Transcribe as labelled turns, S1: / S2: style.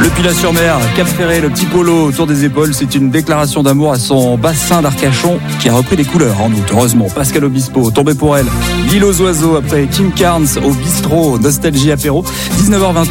S1: Le Pilat-sur-Mer, Cap Ferré, le petit polo autour des épaules, c'est une déclaration d'amour à son bassin d'Arcachon qui a repris des couleurs en août. Heureusement, Pascal Obispo, tombé pour elle. L'île aux oiseaux après Kim Carnes au bistrot, nostalgie apéro. 19h20.